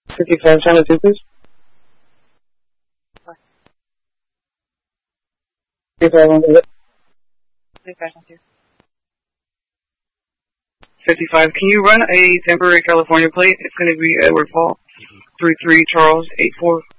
5572, please. 55. Can you run a temporary California plate? It's going to be Edward Paul. 33 Charles 84.